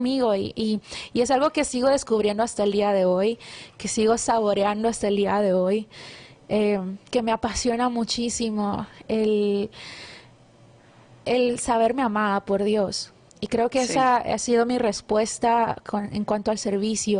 conmigo y es algo que sigo descubriendo hasta el día de hoy, que sigo saboreando hasta el día de hoy, que me apasiona muchísimo el saberme amada por Dios. Y creo que Sí. esa ha sido mi respuesta en cuanto al servicio.